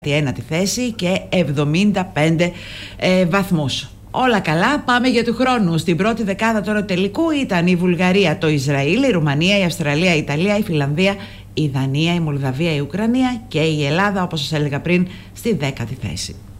19η θέση και 75 βαθμούς. Όλα καλά, πάμε για του χρόνου. Στην πρώτη δεκάδα τώρα τελικού ήταν η Βουλγαρία, το Ισραήλ, η Ρουμανία, η Αυστραλία, η Ιταλία, η Φιλανδία, η Δανία, η Μολδαβία, η Ουκρανία και η Ελλάδα, όπως σας έλεγα πριν, στη 10η θέση.